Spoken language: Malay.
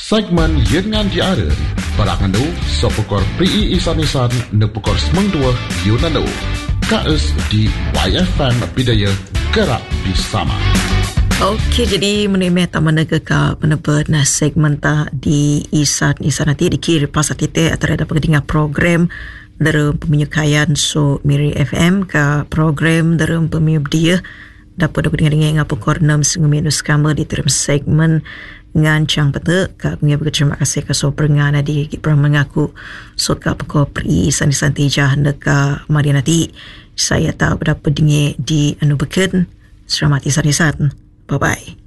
Segmen Yengan Diara Berangandu Sopokor PI Isan-Isan Nepukor Semengdua Yunandu KS di YFM Bidaya Gerak Bersama. Okey, jadi menemui tak menaga ka penebat na segmen ta di Isan nanti dikira pasal kita terhadap pendengar program dalam pemenyukayan so Miri FM ka program dalam pemiup dia dapat dengar ngapukor 6 minus kamera di dalam segmen ngancang peta ka pengiap terima kasih ka so perengana di pernah mengaku so ka pekor pri santi jah ka marianati saya tahu dapat dengar di anu beken selamat isat bye bye.